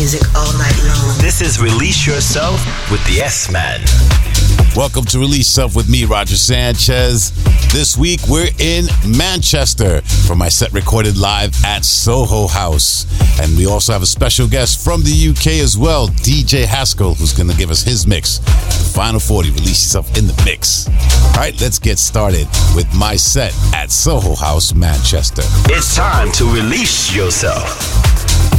music all night long. This is Release Yourself with the S-Man. Welcome to Release Yourself with me, Roger Sanchez. This week, we're in Manchester for my set recorded live at Soho House. And we also have a special guest from the UK as well, DJ Haskell, who's going to give us his mix. The Final 40, Release Yourself in the mix. All right, let's get started with my set at Soho House, Manchester. It's time to release yourself.